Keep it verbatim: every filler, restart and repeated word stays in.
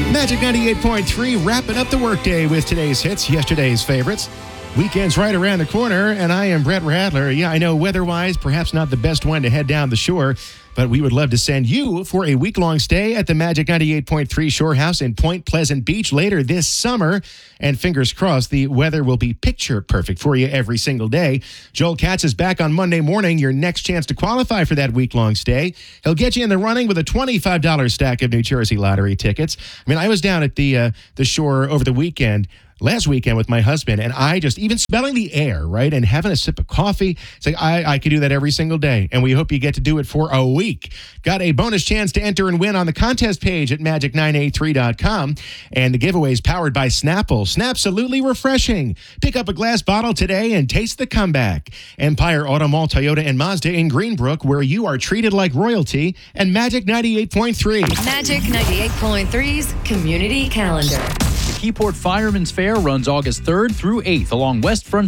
Magic ninety-eight point three, wrapping up the workday with today's hits, yesterday's favorites. Weekend's right around the corner, and I am Brett Radler. Yeah, I know weather-wise, perhaps not the best one to head down the shore, but we would love to send you for a week-long stay at the Magic ninety-eight point three Shore House in Point Pleasant Beach later this summer. And fingers crossed, the weather will be picture perfect for you every single day. Joel Katz is back on Monday morning, your next chance to qualify for that week-long stay. He'll get you in the running with a twenty-five dollars stack of New Jersey Lottery tickets. I mean, I was down at the uh, the shore over the weekend, last weekend with my husband, and I just, even smelling the air, right, and having a sip of coffee, it's like, I, I could do that every single day, and we hope you get to do it for a week. Got a bonus chance to enter and win on the contest page at magic nine eight three dot com, and the giveaway is powered by Snapple. Snapsolutely refreshing. Pick up a glass bottle today and taste the comeback. Empire Auto Mall, Toyota, and Mazda in Greenbrook, where you are treated like royalty, and Magic ninety-eight point three. Magic ninety-eight point three's Community Calendar. The Keyport Fireman's Fair runs August third through eighth along West Front